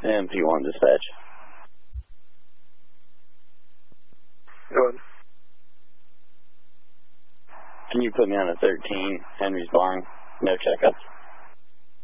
MP1 dispatch. Go ahead. Can you put me on a 13, Henry's Barn? No checkups.